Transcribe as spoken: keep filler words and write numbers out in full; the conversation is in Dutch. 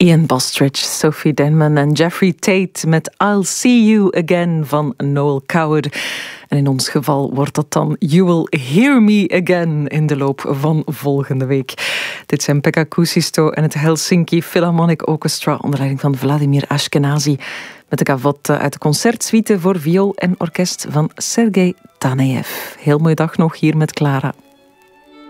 Ian Bostridge, Sophie Denman en Jeffrey Tate met I'll See You Again van Noel Coward. En in ons geval wordt dat dan You Will Hear Me Again in de loop van volgende week. Dit zijn Pekka Kuusisto en het Helsinki Philharmonic Orchestra onder leiding van Vladimir Ashkenazy met de gavotte uit de concertsuite voor viool en orkest van Sergei Tanejev. Heel mooie dag nog hier met Clara.